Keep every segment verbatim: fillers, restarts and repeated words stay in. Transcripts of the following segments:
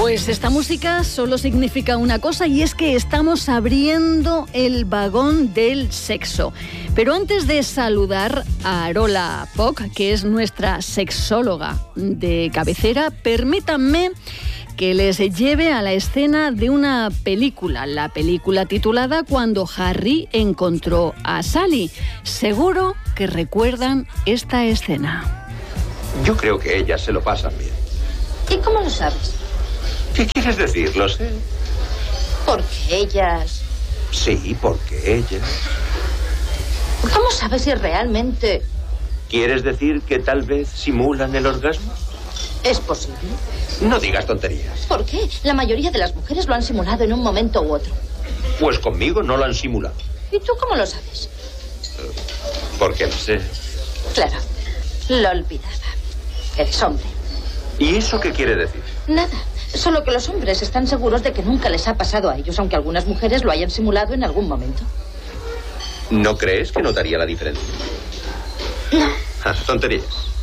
Pues esta música solo significa una cosa, y es que estamos abriendo el vagón del sexo. Pero antes de saludar a Arola Poch, que es nuestra sexóloga de cabecera, permítanme que les lleve a la escena de una película, la película titulada Cuando Harry encontró a Sally. Seguro que recuerdan esta escena. Yo creo que ellas se lo pasan bien. ¿Y cómo lo sabes? ¿Qué quieres decir? Lo sé. Porque ellas... Sí, porque ellas... ¿Cómo sabes si realmente...? ¿Quieres decir que tal vez simulan el orgasmo? ¿Es posible? No digas tonterías. ¿Por qué? La mayoría de las mujeres lo han simulado en un momento u otro. Pues conmigo no lo han simulado. ¿Y tú cómo lo sabes? Porque lo sé. Claro, lo olvidaba. Eres hombre. ¿Y eso qué quiere decir? Nada. Solo que los hombres están seguros de que nunca les ha pasado a ellos, aunque algunas mujeres lo hayan simulado en algún momento. ¿No crees que notaría la diferencia? No. Ah, tonterías.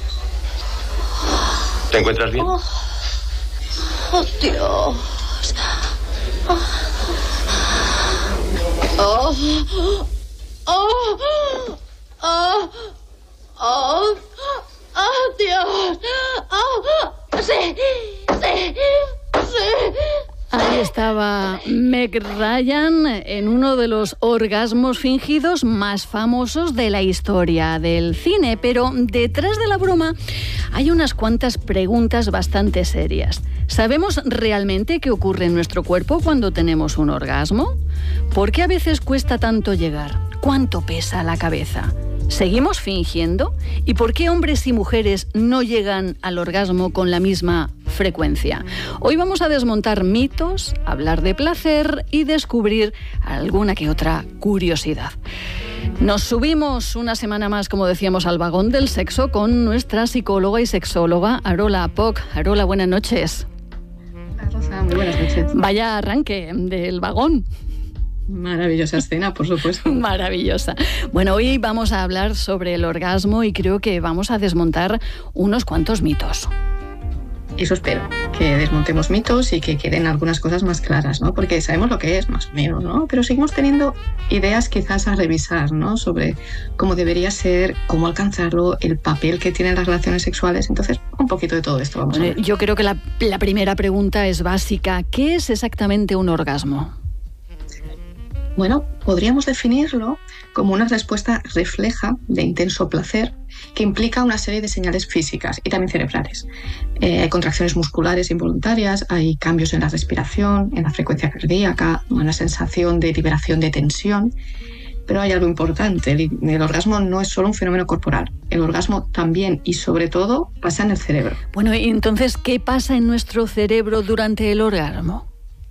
¿Te encuentras bien? Oh, oh Dios. Oh. Oh. Oh. Oh. Oh. Oh, Dios. Oh. Sí. Sí. Sí. Ahí estaba Meg Ryan en uno de los orgasmos fingidos más famosos de la historia del cine. Pero detrás de la broma hay unas cuantas preguntas bastante serias. ¿Sabemos realmente qué ocurre en nuestro cuerpo cuando tenemos un orgasmo? ¿Por qué a veces cuesta tanto llegar? ¿Cuánto pesa la cabeza? ¿Seguimos fingiendo? ¿Y por qué hombres y mujeres no llegan al orgasmo con la misma frecuencia? Hoy vamos a desmontar mitos, hablar de placer y descubrir alguna que otra curiosidad. Nos subimos una semana más, como decíamos, al vagón del sexo con nuestra psicóloga y sexóloga Arola Poch. Arola, buenas noches. Hola, Rosa, muy buenas noches. Vaya arranque del vagón. Maravillosa escena, por supuesto. Maravillosa. Bueno, hoy vamos a hablar sobre el orgasmo y creo que vamos a desmontar unos cuantos mitos. Eso espero, que desmontemos mitos y que queden algunas cosas más claras, ¿no? Porque sabemos lo que es, más o menos, ¿no? Pero seguimos teniendo ideas quizás a revisar, ¿no? Sobre cómo debería ser, cómo alcanzarlo, el papel que tienen las relaciones sexuales. Entonces, un poquito de todo esto vamos bueno, a ver. Yo creo que la, la primera pregunta es básica. ¿Qué es exactamente un orgasmo? Bueno, podríamos definirlo como una respuesta refleja de intenso placer que implica una serie de señales físicas y también cerebrales. Eh, hay contracciones musculares involuntarias, hay cambios en la respiración, en la frecuencia cardíaca, una sensación de liberación de tensión. Pero hay algo importante, el, el orgasmo no es solo un fenómeno corporal. El orgasmo también y sobre todo pasa en el cerebro. Bueno, y entonces, ¿qué pasa en nuestro cerebro durante el orgasmo?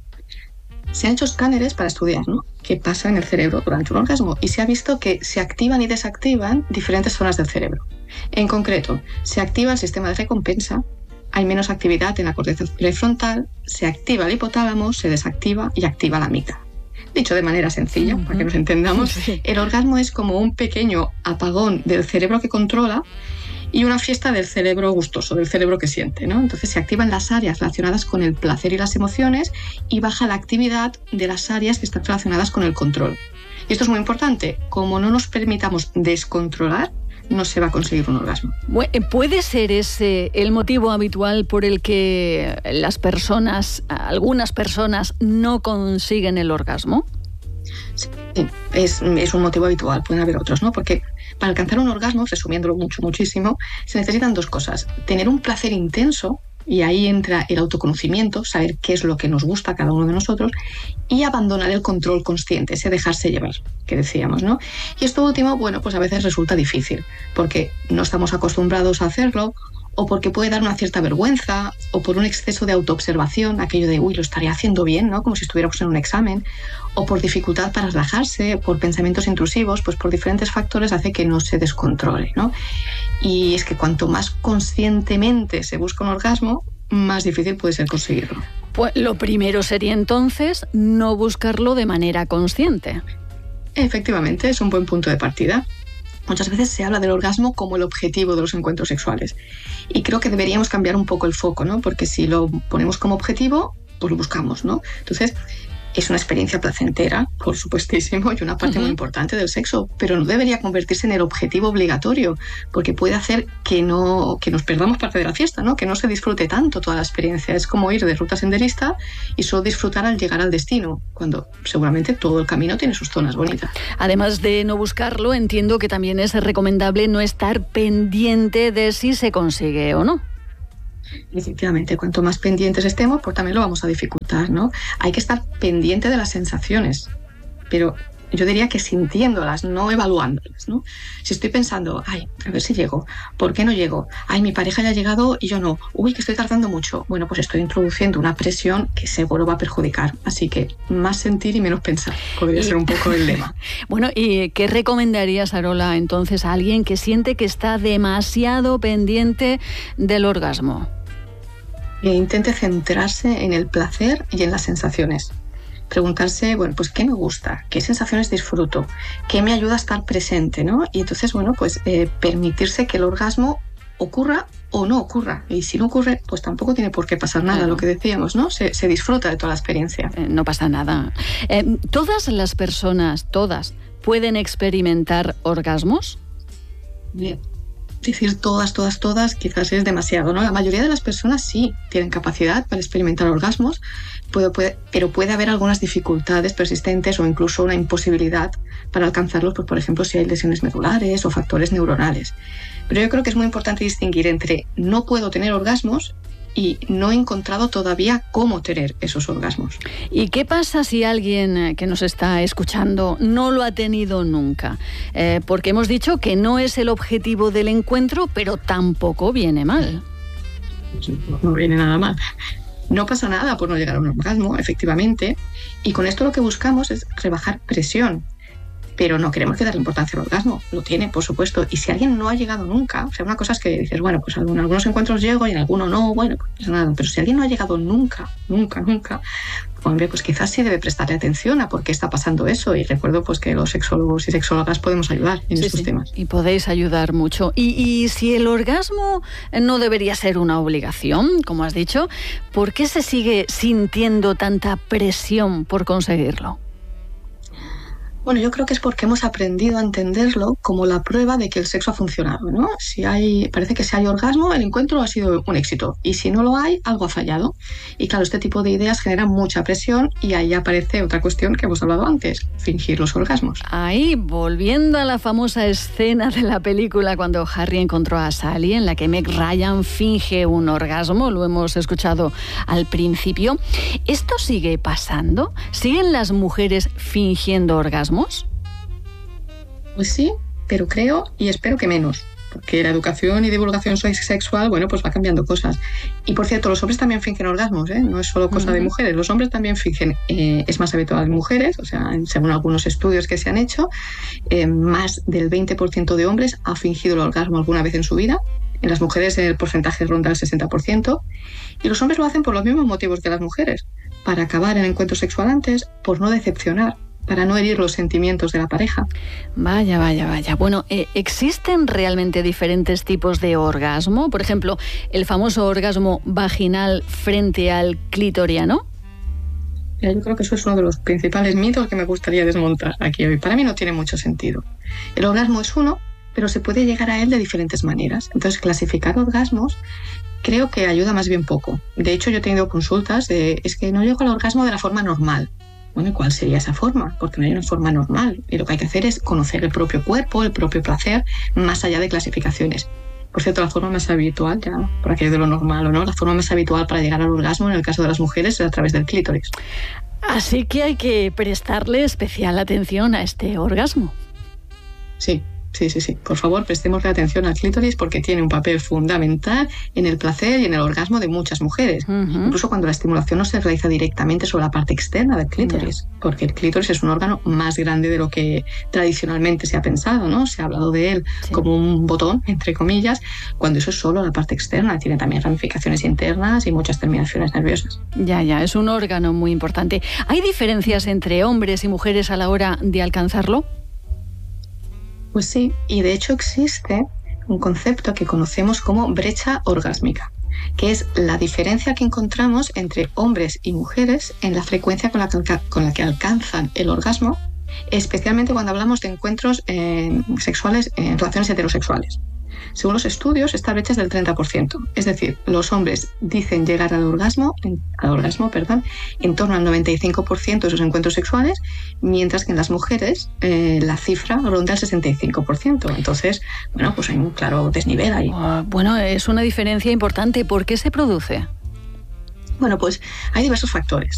Se han hecho escáneres para estudiar, ¿no?, qué pasa en el cerebro durante un orgasmo y se ha visto que se activan y desactivan diferentes zonas del cerebro. En concreto, se activa el sistema de recompensa, hay menos actividad en la corteza prefrontal, se activa el hipotálamo, se desactiva y activa la amígdala. Dicho de manera sencilla, uh-huh. para que nos entendamos, sí. El orgasmo es como un pequeño apagón del cerebro que controla y una fiesta del cerebro gustoso, del cerebro que siente, ¿no? Entonces se activan las áreas relacionadas con el placer y las emociones y baja la actividad de las áreas que están relacionadas con el control. Y esto es muy importante. Como no nos permitamos descontrolar, no se va a conseguir un orgasmo. ¿Puede ser ese el motivo habitual por el que las personas, algunas personas, no consiguen el orgasmo? Sí, es, es un motivo habitual, pueden haber otros, ¿no? Porque para alcanzar un orgasmo, resumiéndolo mucho, muchísimo, se necesitan dos cosas. Tener un placer intenso, y ahí entra el autoconocimiento, saber qué es lo que nos gusta a cada uno de nosotros, y abandonar el control consciente, ese dejarse llevar, que decíamos, ¿no? Y esto último, bueno, pues a veces resulta difícil, porque no estamos acostumbrados a hacerlo, o porque puede dar una cierta vergüenza, o por un exceso de autoobservación, aquello de, uy, lo estaría haciendo bien, ¿no?, como si estuviéramos en un examen, o por dificultad para relajarse, por pensamientos intrusivos, pues por diferentes factores hace que no se descontrole, ¿no? Y es que cuanto más conscientemente se busca un orgasmo, más difícil puede ser conseguirlo. Pues lo primero sería entonces no buscarlo de manera consciente. Efectivamente, es un buen punto de partida. Muchas veces se habla del orgasmo como el objetivo de los encuentros sexuales. Y creo que deberíamos cambiar un poco el foco, ¿no? Porque si lo ponemos como objetivo, pues lo buscamos, ¿no? Entonces, es una experiencia placentera, por supuestísimo, y una parte uh-huh. muy importante del sexo, pero no debería convertirse en el objetivo obligatorio, porque puede hacer que no que nos perdamos parte de la fiesta, ¿no? Que no se disfrute tanto toda la experiencia. Es como ir de ruta senderista y solo disfrutar al llegar al destino, cuando seguramente todo el camino tiene sus zonas bonitas. Además de no buscarlo, entiendo que también es recomendable no estar pendiente de si se consigue o no. Efectivamente, cuanto más pendientes estemos, pues también lo vamos a dificultar, ¿no? Hay que estar pendiente de las sensaciones, pero yo diría que sintiéndolas, no evaluándolas, ¿no? Si estoy pensando, ay, a ver si llego, ¿por qué no llego? Ay, mi pareja ya ha llegado y yo no. Uy, que estoy tardando mucho. Bueno, pues estoy introduciendo una presión que seguro va a perjudicar. Así que más sentir y menos pensar. Podría y... ser un poco el lema. Bueno, ¿y qué recomendarías, Arola, entonces a alguien que siente que está demasiado pendiente del orgasmo? Que intente centrarse en el placer y en las sensaciones. Preguntarse, bueno, pues ¿qué me gusta? ¿Qué sensaciones disfruto? ¿Qué me ayuda a estar presente, ¿no? Y entonces, bueno, pues eh, permitirse que el orgasmo ocurra o no ocurra. Y si no ocurre, pues tampoco tiene por qué pasar nada, claro. Lo que decíamos, ¿no? Se, se disfruta de toda la experiencia. Eh, no pasa nada. Eh, ¿Todas las personas, todas, pueden experimentar orgasmos? Bien. Decir todas, todas, todas, quizás es demasiado, ¿no? La mayoría de las personas sí tienen capacidad para experimentar orgasmos, puede, puede, pero puede haber algunas dificultades persistentes o incluso una imposibilidad para alcanzarlos, pues, por ejemplo, si hay lesiones medulares o factores neuronales. Pero yo creo que es muy importante distinguir entre no puedo tener orgasmos y no he encontrado todavía cómo tener esos orgasmos. ¿Y qué pasa si alguien que nos está escuchando no lo ha tenido nunca? Eh, porque hemos dicho que no es el objetivo del encuentro, pero tampoco viene mal. No viene nada mal. No pasa nada por no llegar a un orgasmo, efectivamente, y con esto lo que buscamos es rebajar presión. Pero no queremos que darle importancia al orgasmo. Lo tiene, por supuesto. Y si alguien no ha llegado nunca, o sea, una cosa es que dices, bueno, pues en algunos encuentros llego y en algunos no, bueno, pues nada. Pero si alguien no ha llegado nunca, nunca, nunca, hombre, pues quizás sí debe prestarle atención a por qué está pasando eso. Y recuerdo pues que los sexólogos y sexólogas podemos ayudar en sí, estos sí. temas. Y podéis ayudar mucho. Y, y si el orgasmo no debería ser una obligación, como has dicho, ¿por qué se sigue sintiendo tanta presión por conseguirlo? Bueno, yo creo que es porque hemos aprendido a entenderlo como la prueba de que el sexo ha funcionado, ¿no? Si hay, parece que si hay orgasmo, el encuentro ha sido un éxito. Y si no lo hay, algo ha fallado. Y claro, este tipo de ideas generan mucha presión y ahí aparece otra cuestión que hemos hablado antes, fingir los orgasmos. Ahí, volviendo a la famosa escena de la película cuando Harry encontró a Sally, en la que Meg Ryan finge un orgasmo, lo hemos escuchado al principio. ¿Esto sigue pasando? ¿Siguen las mujeres fingiendo orgasmos? Pues sí, pero creo y espero que menos, porque la educación y divulgación sexual, bueno, pues va cambiando cosas. Y por cierto, los hombres también fingen orgasmos, ¿eh? No es solo cosa uh-huh. de mujeres, los hombres también fingen, eh, es más habitual en mujeres, o sea, según algunos estudios que se han hecho, eh, más del veinte por ciento de hombres ha fingido el orgasmo alguna vez en su vida. En las mujeres el porcentaje ronda el sesenta por ciento, y los hombres lo hacen por los mismos motivos que las mujeres, para acabar el encuentro sexual antes, por no decepcionar, para no herir los sentimientos de la pareja. Vaya, vaya, vaya. Bueno, eh, ¿existen realmente diferentes tipos de orgasmo? Por ejemplo, el famoso orgasmo vaginal frente al clitoriano. Yo creo que eso es uno de los principales mitos que me gustaría desmontar aquí hoy. Para mí no tiene mucho sentido. El orgasmo es uno, pero se puede llegar a él de diferentes maneras. Entonces, clasificar orgasmos creo que ayuda más bien poco. De hecho, yo he tenido consultas de, es que no llego al orgasmo de la forma normal. Bueno, ¿cuál sería esa forma? Porque no hay una forma normal. Y lo que hay que hacer es conocer el propio cuerpo, el propio placer, más allá de clasificaciones. Por cierto, la forma más habitual, ya por aquello de lo normal o no, la forma más habitual para llegar al orgasmo en el caso de las mujeres es a través del clítoris. Así que hay que prestarle especial atención a este orgasmo. Sí. Sí, sí, sí. Por favor, prestémosle atención al clítoris porque tiene un papel fundamental en el placer y en el orgasmo de muchas mujeres. Uh-huh. Incluso cuando la estimulación no se realiza directamente sobre la parte externa del clítoris. Yeah. Porque el clítoris es un órgano más grande de lo que tradicionalmente se ha pensado, ¿no? Se ha hablado de él sí. como un botón, entre comillas, cuando eso es solo la parte externa. Tiene también ramificaciones internas y muchas terminaciones nerviosas. Ya, ya. Es un órgano muy importante. ¿Hay diferencias entre hombres y mujeres a la hora de alcanzarlo? Pues sí, y de hecho existe un concepto que conocemos como brecha orgásmica. que es la diferencia que encontramos entre hombres y mujeres en la frecuencia con la que, con la que alcanzan el orgasmo, especialmente cuando hablamos de encuentros eh, sexuales en relaciones heterosexuales. Según los estudios, esta brecha es del treinta por ciento. Es decir, los hombres dicen llegar al orgasmo, al orgasmo, perdón, en torno al noventa y cinco por ciento de sus encuentros sexuales, mientras que en las mujeres eh, la cifra ronda el sesenta y cinco por ciento. Entonces, bueno, pues hay un claro desnivel ahí. Bueno, es una diferencia importante. ¿Por qué se produce? Bueno, pues hay diversos factores.